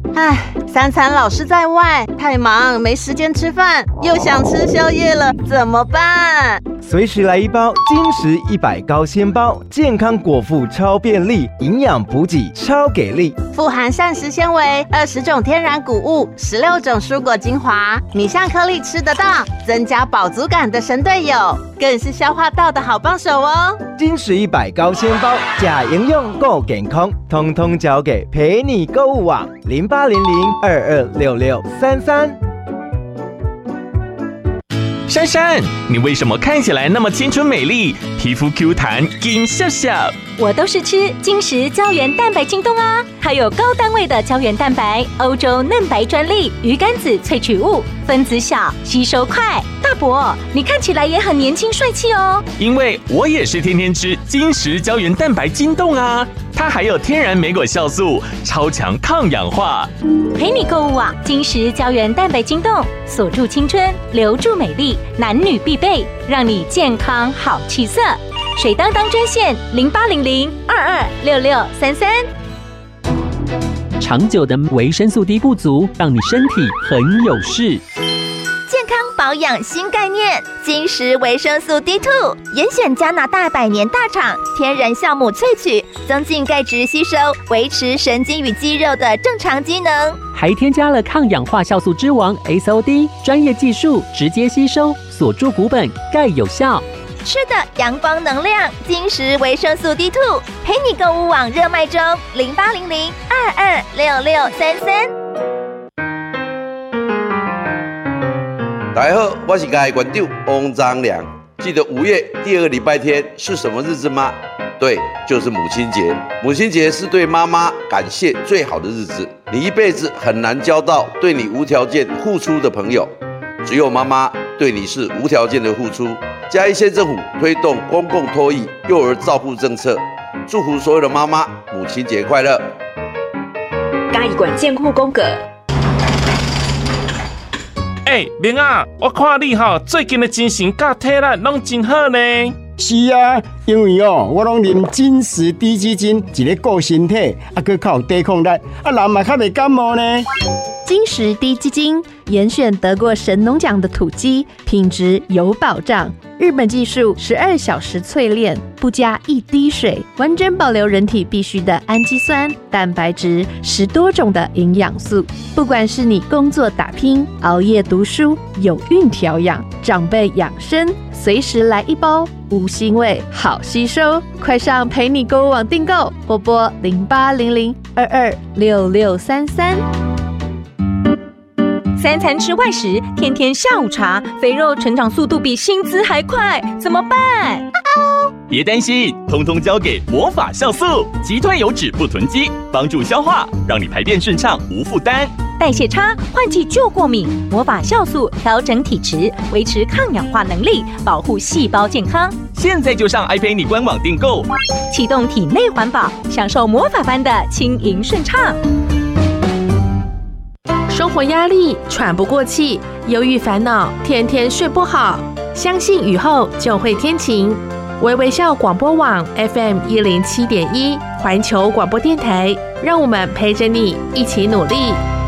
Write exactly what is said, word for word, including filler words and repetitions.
唉，三餐老是在外，太忙没时间吃饭，又想吃宵夜了，怎么办？ 随时来一包金石一百高纤包，健康果腹超便利，营养补给超给力， 富含膳食纤维、二十种天然谷物、十六种蔬果精华，米香颗粒吃得到，增加饱足感的神队友，更是消化道的好帮手哦。 金石一百高纤包，假营养够健康，通通交给陪你购物网零八零零二二六六三三。 珊珊，你为什么看起来那么青春美丽，皮肤 Q 弹，金笑笑？ 我都是吃金石胶原蛋白晶冻啊，它有高单位的胶原蛋白，欧洲嫩白专利，鱼肝子萃取物，分子小，吸收快。大伯，你看起来也很年轻帅气哦。 因为我也是天天吃金石胶原蛋白晶冻啊，它还有天然莓果酵素，超强抗氧化。 陪你购物网，金石胶原蛋白晶冻，锁住青春，留住美丽，男女必备，让你健康好气色。水当当专线零八零零二二六六三三。 长久的维生素 D 不足，让你身体很有事。 健康保养新概念，金石维生素 D 二 严选加拿大百年大厂天然酵母萃取，增进钙质吸收，维持神经与肌肉的正常机能， 还添加了抗氧化酵素之王 S O D， 专业技术直接吸收，锁住骨本，钙有效。 吃的阳光能量，金石维生素 D 二 陪你购物网热卖中，零八零零二二六六三三。 大家好，我是家的馆长翁章良。记得五月第二个礼拜天是什么日子吗？对，就是母亲节。母亲节是对妈妈感谢最好的日子。你一辈子很难交到对你无条件付出的朋友，只有妈妈对你是无条件的付出。嘉义县政府推动公共托育幼儿照护政策，祝福所有的妈妈母亲节快乐。 嘉义县健护公告。 哎、欸，明啊，我看你吼最近的精神甲体力拢真好呢。 是啊，因为哦，我拢啉金石低基金，一个顾身体，啊，佮较有抵抗力，啊，人嘛较袂感冒呢。 金石低基金严选得过神农奖的土鸡，品质有保障。日本技术十二小时淬炼，不加一滴水，完整保留人体必需的氨基酸、蛋白质，十多种的营养素。不管是你工作打拼、熬夜读书、有孕调养、长辈养生，随时来一包，无腥味，好吸收。快上陪你购物网订购，或拨零八零零二二六六三三。 三餐吃外食，天天下午茶，肥肉成长速度比薪资还快，怎么办？ 别担心，通通交给魔法酵素，击退油脂不囤积，帮助消化，让你排便顺畅无负担。 代谢差、换季就过敏，魔法酵素调整体质，维持抗氧化能力，保护细胞健康。 现在就上爱陪你官网订购， 启动体内环保，享受魔法般的轻盈顺畅。 生活压力、喘不过气、忧郁烦恼，天天睡不好。相信雨后就会天晴。微微笑广播网 F M 一零七点一，环球广播电台，让我们陪着你一起努力。